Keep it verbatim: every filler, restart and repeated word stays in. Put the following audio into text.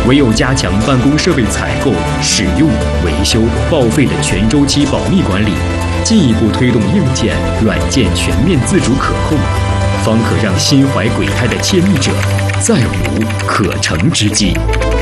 唯有加强办公设备采购、使用、维修、报废的全周期保密管理，进一步推动硬件、软件全面自主可控，方可让心怀鬼胎的窃密者再无可乘之机。